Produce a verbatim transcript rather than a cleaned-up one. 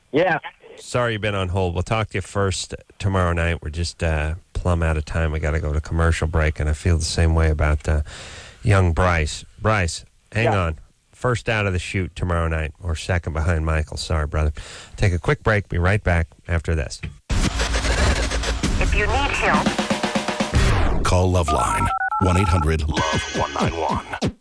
Yeah. Sorry you've been on hold. We'll talk to you first tomorrow night. We're just uh, plumb out of time. We got to go to commercial break, and I feel the same way about uh, young Bryce. Bryce, hang Yeah. on. First out of the chute tomorrow night, or second behind Michael. Sorry, brother. Take a quick break. Be right back after this. If you need help, call Loveline. one eight hundred love one nine one.